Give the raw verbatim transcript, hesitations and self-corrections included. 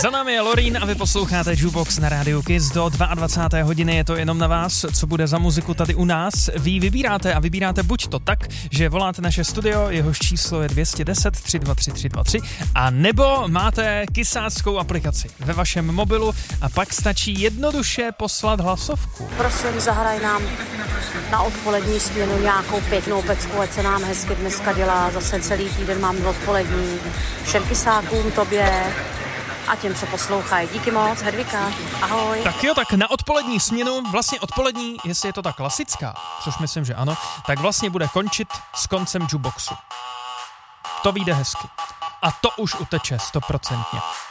Za námi je Lorín a vy posloucháte Jukebox na rádiu Kiss. Do dvacáté druhé hodiny je to jenom na vás, co bude za muziku tady u nás. Vy vybíráte a vybíráte buď to tak, že voláte naše studio, jehož číslo je dvě jedna nula tři dva tři tři dva tři, a nebo máte kysáckou aplikaci ve vašem mobilu a pak stačí jednoduše poslat hlasovku. Prosím, zahraj nám na odpolední směnu nějakou pěknou pecku, ať se nám hezky dneska dělá. Zase celý týden mám odpolední. Všem kysákům, tobě a těm, co poslouchají. Díky moc, Hedvika. Ahoj. Tak jo, tak na odpolední směnu, vlastně odpolední, jestli je to ta klasická, což myslím, že ano, tak vlastně bude končit s koncem jukeboxu. To vyjde hezky. A to už uteče stoprocentně.